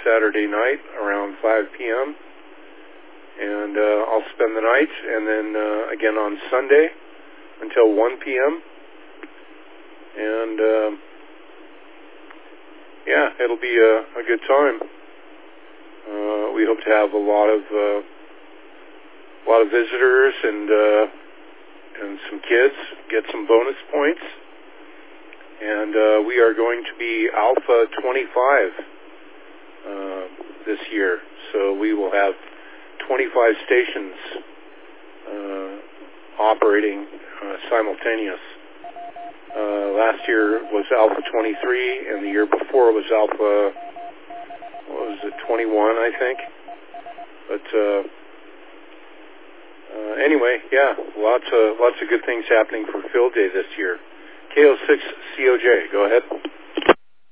Saturday night around 5 p.m. And I'll spend the night, and then again on Sunday until 1 p.m. And yeah, it'll be a good time. We hope to have a lot of visitors and some kids, get some bonus points. And we are going to be Alpha 25 this year. So we will have 25 stations operating simultaneous. Last year was Alpha 23, and the year before was Alpha, 21, I think. But anyway, yeah, lots of good things happening for Field Day this year. KO6COJ, go ahead.